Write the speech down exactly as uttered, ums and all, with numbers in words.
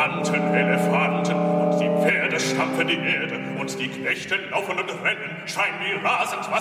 Diamanten, Elefanten und die Pferde stampfen die Erde und die Knechte laufen und rennen, schreien wie rasend, was